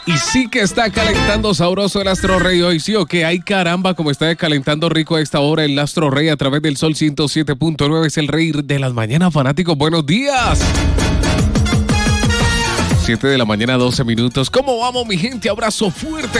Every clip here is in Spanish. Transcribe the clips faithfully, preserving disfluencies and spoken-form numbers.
Y sí que está calentando sabroso el Astro Rey hoy, sí o que ay caramba, como está calentando rico a esta hora el Astro Rey a través del Sol ciento siete punto nueve, es el rey de las mañanas, fanáticos, buenos días. siete de la mañana, doce minutos. ¿Cómo vamos, mi gente? Abrazo fuerte.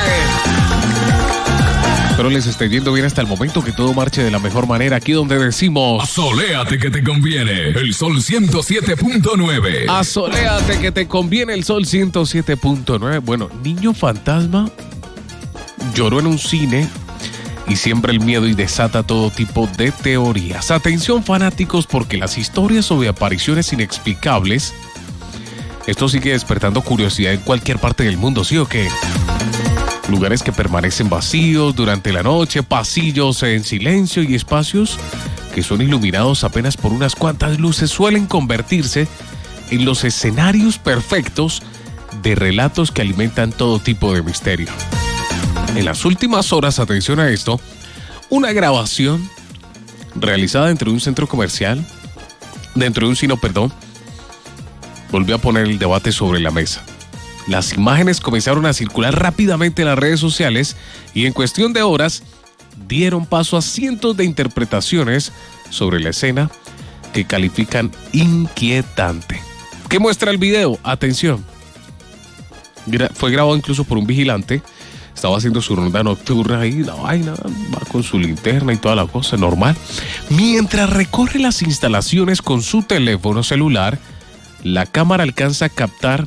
Espero les esté yendo bien hasta el momento, que todo marche de la mejor manera. Aquí donde decimos: asoléate que te conviene, el Sol ciento siete punto nueve. Asoléate que te conviene, el Sol ciento siete punto nueve. Bueno, niño fantasma lloró en un cine y siembra el miedo y desata todo tipo de teorías. Atención, fanáticos, porque las historias sobre apariciones inexplicables, esto sigue despertando curiosidad en cualquier parte del mundo, ¿sí o qué? Lugares que permanecen vacíos durante la noche, pasillos en silencio y espacios que son iluminados apenas por unas cuantas luces suelen convertirse en los escenarios perfectos de relatos que alimentan todo tipo de misterio. En las últimas horas, atención a esto, una grabación realizada dentro de un centro comercial, dentro de un cine, perdón, volvió a poner el debate sobre la mesa. Las imágenes comenzaron a circular rápidamente en las redes sociales y en cuestión de horas dieron paso a cientos de interpretaciones sobre la escena que califican inquietante. ¿Qué muestra el video? Atención. Gra- fue grabado incluso por un vigilante. Estaba haciendo su ronda nocturna ahí, la vaina, va con su linterna y toda la cosa, normal. Mientras recorre las instalaciones con su teléfono celular, la cámara alcanza a captar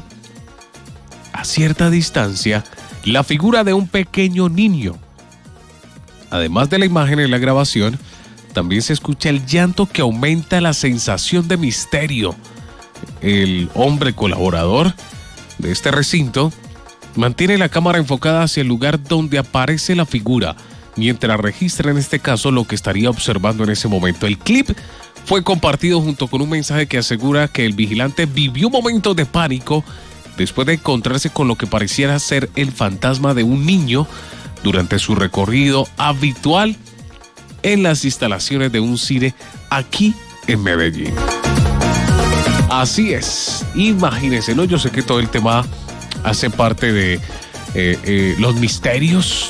a cierta distancia la figura de un pequeño niño. Además de la imagen en la grabación, también se escucha el llanto que aumenta la sensación de misterio. El hombre colaborador de este recinto mantiene la cámara enfocada hacia el lugar donde aparece la figura, mientras registra en este caso lo que estaría observando en ese momento. El clip fue compartido junto con un mensaje que asegura que el vigilante vivió momentos de pánico después de encontrarse con lo que pareciera ser el fantasma de un niño durante su recorrido habitual en las instalaciones de un cine aquí en Medellín. Así es, imagínense, ¿no? Yo sé que todo el tema hace parte de eh, eh, los misterios,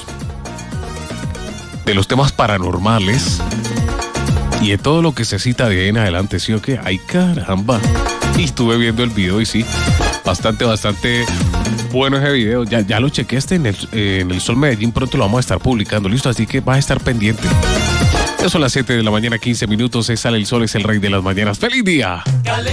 de los temas paranormales y de todo lo que se cita de ahí en adelante, ¿sí o qué? ¡Ay, caramba! Y estuve viendo el video y sí, bastante, bastante bueno ese video. Ya, ya lo chequeaste en el, eh, en el Sol Medellín, pronto lo vamos a estar publicando, listo, así que vas a estar pendiente. Ya son las siete de la mañana, quince minutos, se sale el sol, es el rey de las mañanas. ¡Feliz día!